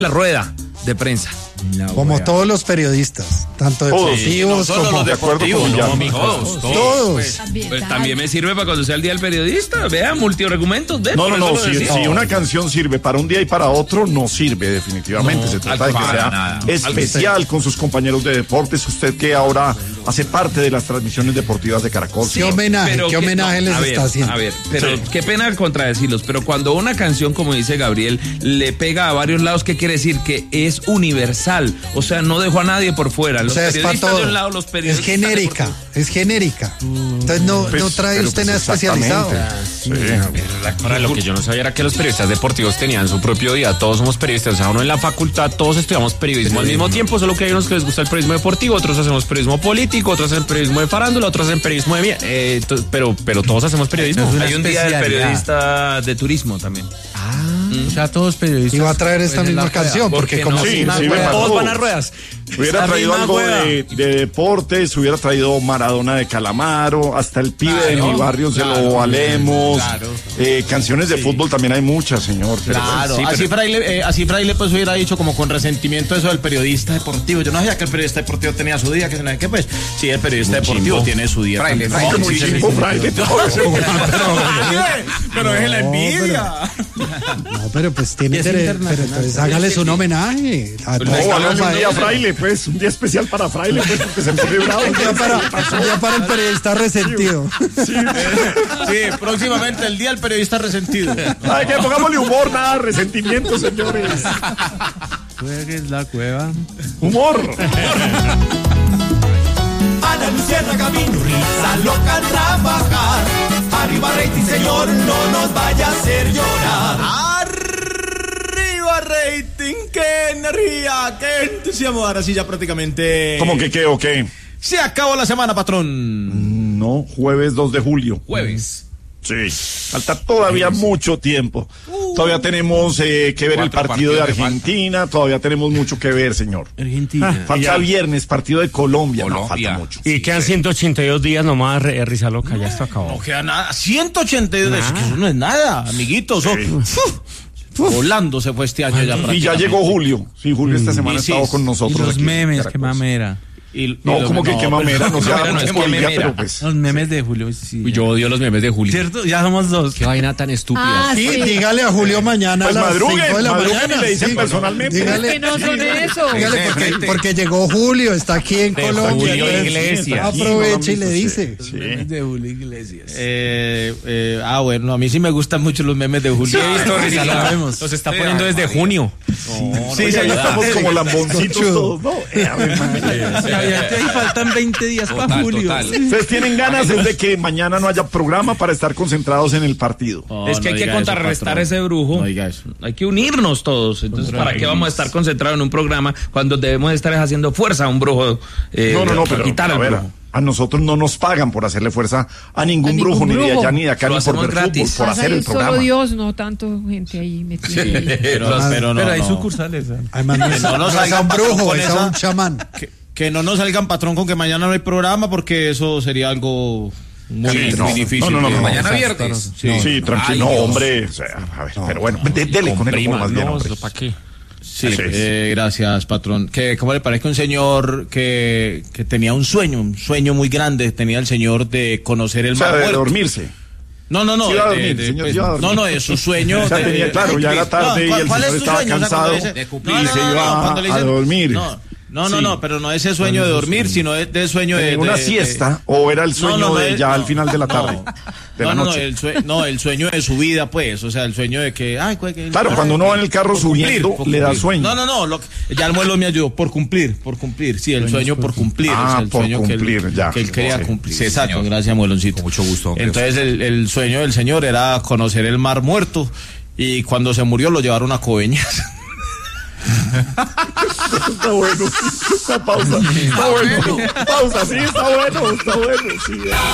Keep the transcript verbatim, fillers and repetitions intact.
la rueda de prensa. Como wea. Todos los periodistas, tanto deportivos sí, no como los deportivos, no, todos, todos, todos. todos. Pues, también, pues, también me sirve para cuando sea el día del periodista. Vea, multiargumentos. Ve, no, no, no. Si, si una canción sirve para un día y para otro, no sirve definitivamente. No, Se trata de que sea nada. especial con sus compañeros de deportes. Usted que ahora hace parte de las transmisiones deportivas de Caracol. Sí, ¿Qué homenaje, qué homenaje que, no, les ver, está haciendo? A ver, pero sí. Qué pena contradecirlos, pero cuando una canción, como dice Gabriel, le pega a varios lados, ¿qué quiere decir? Que es universal. O sea, no dejó a nadie por fuera. Los o sea, periodistas es de un lado, los periodistas es genérica, es genérica. Entonces no, pues, no trae usted nada pues especializado. Sí. Ahora, lo que yo no sabía era que los periodistas deportivos tenían su propio día. Todos somos periodistas. O sea, uno en la facultad, todos estudiamos periodismo al mismo tiempo, solo que hay unos que les gusta el periodismo deportivo, otros hacemos periodismo político, otros hacen periodismo de farándula, otros hacen periodismo de... Eh, pero, pero todos hacemos periodismo. Hay un día del periodista de turismo también. Ah, mm. o sea, todos periodistas. Y va a traer esta misma canción, porque como sí, si sí, todos van a ruedas. Hubiera traído algo de, de deportes, hubiera traído Maradona de Calamaro, hasta el pibe claro, de mi barrio claro, se lo valemos. Claro. Eh, canciones de sí. fútbol también hay muchas, señor. Pero claro, sí, así, pero... Fraile, eh, así Fraile pues hubiera dicho como con resentimiento eso del periodista deportivo. Yo no sabía que el periodista deportivo tenía su día, que se que pues sí, el periodista muy deportivo chimbo. Tiene su día. Fraile, Fraile, muy chimbo, Fraile. Pero es la envidia. No, pero pues tiene derecho, pero entonces hágales un homenaje. No, hágale un día a Fraile, pues, un día especial para Fraile, pues, porque se me bravo. Un día para, un día para el periodista resentido. Sí, sí, sí, próximamente el día del periodista resentido. Ay, que pongámosle humor, nada, resentimiento, señores. Juegues la cueva. Humor. Ana Luciana Camino, risa loca al trabajar. Arriba rating, señor, no nos vaya a hacer llorar. Arriba rating, qué energía, qué entusiasmo. Ahora sí ya prácticamente... ¿Cómo que qué o qué? Se acabó la semana, patrón. No, jueves dos de julio. Jueves. Sí, falta todavía sí, sí. mucho tiempo. Uh, todavía tenemos eh, que ver el partido de Argentina, todavía tenemos mucho que ver, señor. Argentina. Ah, falta viernes, partido de Colombia, Colombia. No, falta mucho. Y sí, quedan sí. ciento ochenta y dos días nomás, eh, risa loca, no, ya está acabado. No queda nada, ciento ochenta y dos días, que eso no es nada, amiguitos. Sí. Oh, uf, volando se fue este año ya. Y ya llegó Julio, sí, Julio esta semana ha sí, estado con nosotros. Y los aquí, memes, qué mamera. Y, no, y como que no, qué mamera, no, no sea, no, no es Bolivia, pero pues. Los memes de Julio, sí. Yo odio los memes de Julio. ¿Cierto? Ya somos dos. Qué vaina tan estúpida. Ah, sí, sí, dígale a Julio mañana pues a las madruguen, cinco de la mañana. Y le dicen sí, personalmente. Dígale, que no son eso. Dígale porque, porque llegó Julio, está aquí en de Colombia. Julio Iglesias. Aprovecha y le dice. Sí. Memes de Julio Iglesias. Eh, eh, ah, bueno, a mí sí me gustan mucho los memes de Julio. Sí, he visto, sí, sabemos. Los está poniendo desde junio. Sí, ya estamos como lamboncitos todos, ¿no? Ahí faltan veinte días total, para Julio. Total. Ustedes tienen ganas es de que mañana no haya programa para estar concentrados en el partido. Oh, es que no hay que contrarrestar ese brujo. No diga eso. Hay que unirnos todos. Entonces, ¿para qué vamos a estar concentrados en un programa cuando debemos estar haciendo fuerza a un brujo? Eh, no, no, no, pero quitar a el ver, brujo. A nosotros no nos pagan por hacerle fuerza a ningún, a ningún brujo, brujo, ni de allá ni de acá, ni por ver gratis. Fútbol, por o hacer sea, el programa. Solo Dios, no tanto gente ahí metida. Sí, pero, pero, pero, no, pero hay no. sucursales. Además, no, no, no es un brujo, es un chamán. Que, que no nos salgan, patrón, con que mañana no hay programa, porque eso sería algo muy, sí, no, muy difícil. No, no, no, no, mañana no, viernes. Sí, sí tranquilo. No, hombre. O sea, a ver, no, pero bueno, de, dele con el más bien, hombre. ¿Para qué? Sí, eh, gracias, patrón. Que ¿cómo le parece un señor que, que tenía un sueño, un sueño muy grande, tenía el señor de conocer el o sea, mar de muerto? dormirse. No, no, no. Sí, de, dormir, de, señor, pues, dormir. no, no, es su sueño. O sea, de, tenía, claro, ya era tarde no, y el ¿cuál señor es tu estaba sueño? cansado O sea, de cumplir, y no, se no, iba no, dicen, a dormir. No. No, no, sí. no, pero no ese sueño de dormir, sino de, de sueño de... ¿Una de, siesta de, o era el sueño no, no, no, de ya no, al final de la tarde? No, de la no, noche. no, el sueño, no, el sueño de su vida, pues, o sea, el sueño de que... Ay, que claro, ay, cuando uno va en el carro subiendo, cumplir, le da cumplir. sueño. No, no, no, lo, ya el muelo me ayudó, por cumplir, por cumplir, sí, el sueño por cumplir. Ah, o sea, el por sueño cumplir, que él, ya. que él quería sí, cumplir. sí, Exacto, señor. Gracias, mueloncito. Con mucho gusto. Entonces, el, el sueño del señor era conocer el mar muerto, y cuando se murió lo llevaron a Coveñas. Está bueno, esta pausa, está bueno, pausa, sí, está bueno, está bueno, sí.